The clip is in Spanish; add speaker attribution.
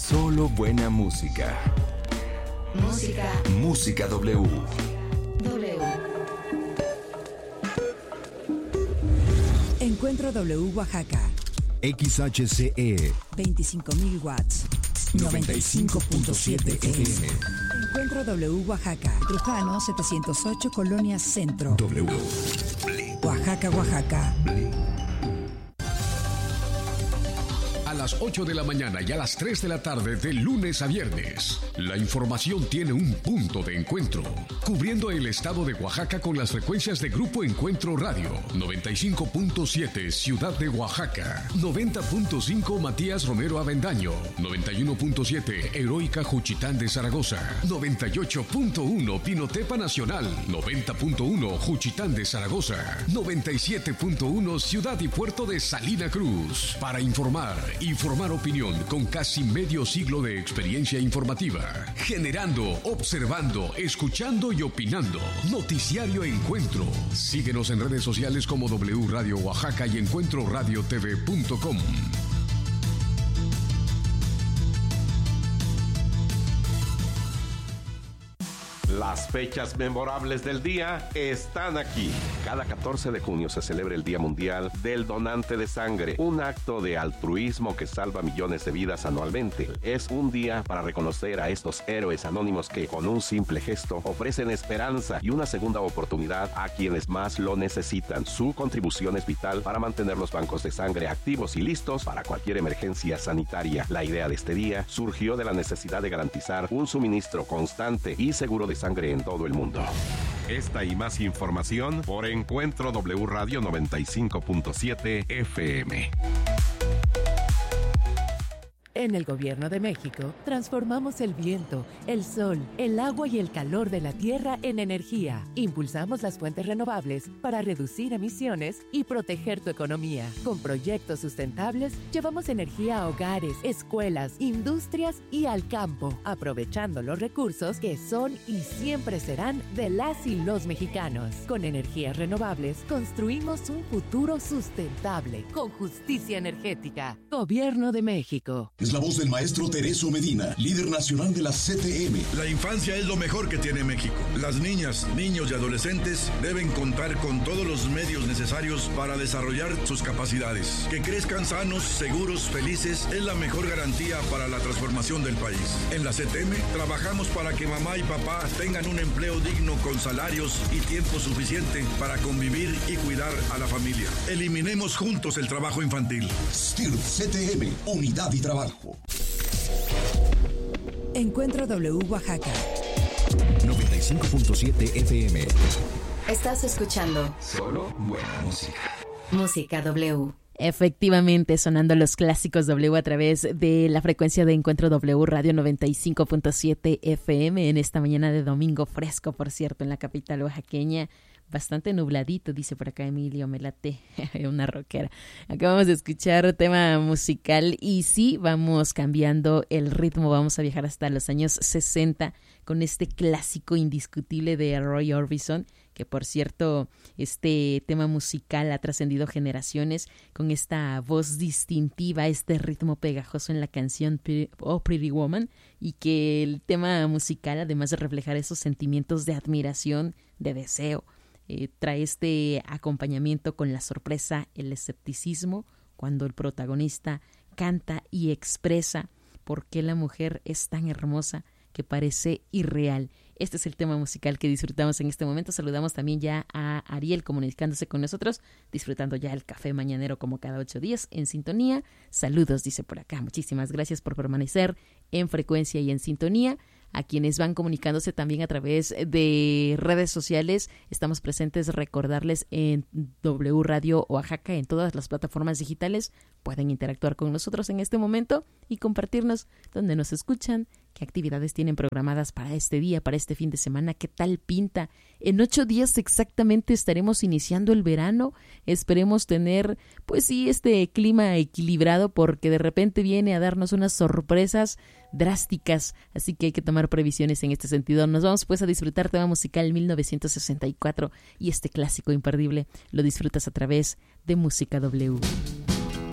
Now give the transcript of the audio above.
Speaker 1: Solo buena música. Música W.
Speaker 2: Encuentro W Oaxaca.
Speaker 1: XHCE
Speaker 2: 25.000 watts.
Speaker 1: 95.7 FM.
Speaker 2: Encuentro W Oaxaca. Trujano 708 Colonia Centro.
Speaker 1: W.
Speaker 2: Oaxaca, Oaxaca.
Speaker 3: A las 8 de la mañana y a las 3 de la tarde de lunes a viernes, la información tiene un punto de encuentro, cubriendo el estado de Oaxaca con las frecuencias de Grupo Encuentro Radio, 95.7 Ciudad de Oaxaca, 90.5 Matías Romero Avendaño, 91.7 Heroica Juchitán de Zaragoza, 98.1 Pinotepa Nacional, 90.1 Juchitán de Zaragoza, 97.1 Ciudad y Puerto de Salina Cruz. Para informar y formar opinión con casi medio siglo de experiencia informativa, generando, observando, escuchando y opinando. Noticiario Encuentro. Síguenos en redes sociales como W Radio Oaxaca y encuentroradiotv.com.
Speaker 4: Las fechas memorables del día están aquí. Cada 14 de junio se celebra el Día Mundial del Donante de Sangre, un acto de altruismo que salva millones de vidas anualmente. Es un día para reconocer a estos héroes anónimos que con un simple gesto ofrecen esperanza y una segunda oportunidad a quienes más lo necesitan. Su contribución es vital para mantener los bancos de sangre activos y listos para cualquier emergencia sanitaria. La idea de este día surgió de la necesidad de garantizar un suministro constante y seguro de sangre en todo el mundo. Esta y más información por Encuentro W Radio 95.7 FM.
Speaker 5: En el Gobierno de México, transformamos el viento, el sol, el agua y el calor de la tierra en energía. Impulsamos las fuentes renovables para reducir emisiones y proteger tu economía. Con proyectos sustentables, llevamos energía a hogares, escuelas, industrias y al campo, aprovechando los recursos que son y siempre serán de las y los mexicanos. Con energías renovables, construimos un futuro sustentable, con justicia energética. Gobierno de México.
Speaker 6: Es la voz del maestro Tereso Medina, líder nacional de la CTM.
Speaker 7: La infancia es lo mejor que tiene México. Las niñas, niños y adolescentes deben contar con todos los medios necesarios para desarrollar sus capacidades. Que crezcan sanos, seguros, felices es la mejor garantía para la transformación del país. En la CTM trabajamos para que mamá y papá tengan un empleo digno con salarios y tiempo suficiente para convivir y cuidar a la familia. Eliminemos juntos el trabajo infantil.
Speaker 6: STIRT CTM, unidad y trabajo.
Speaker 2: Encuentro W Oaxaca.
Speaker 1: 95.7 FM.
Speaker 8: Estás escuchando
Speaker 1: Solo buena música.
Speaker 8: Música W.
Speaker 9: Efectivamente, sonando los clásicos W a través de la frecuencia de Encuentro W Radio 95.7 FM en esta mañana de domingo fresco, por cierto, en la capital oaxaqueña. Bastante nubladito, dice por acá Emilio, me late, una rockera. Acabamos de escuchar tema musical y sí, vamos cambiando el ritmo, vamos a viajar hasta los años 60 con este clásico indiscutible de Roy Orbison, que por cierto, este tema musical ha trascendido generaciones con esta voz distintiva, este ritmo pegajoso en la canción Oh Pretty Woman, y que el tema musical, además de reflejar esos sentimientos de admiración, de deseo, trae este acompañamiento con la sorpresa, el escepticismo, cuando el protagonista canta y expresa por qué la mujer es tan hermosa que parece irreal. Este es el tema musical que disfrutamos en este momento. Saludamos también ya a Ariel comunicándose con nosotros, disfrutando ya el café mañanero como cada 8 días en sintonía. Saludos, dice por acá. Muchísimas gracias por permanecer en frecuencia y en sintonía. A quienes van comunicándose también a través de redes sociales, estamos presentes, recordarles en W Radio Oaxaca, en todas las plataformas digitales. Pueden interactuar con nosotros en este momento y compartirnos dónde nos escuchan, qué actividades tienen programadas para este día, para este fin de semana, qué tal pinta. En 8 días exactamente estaremos iniciando el verano. Esperemos tener, pues sí, este clima equilibrado, porque de repente viene a darnos unas sorpresas drásticas, así que hay que tomar previsiones en este sentido. Nos vamos pues a disfrutar tema musical 1964 y este clásico imperdible lo disfrutas a través de Música W.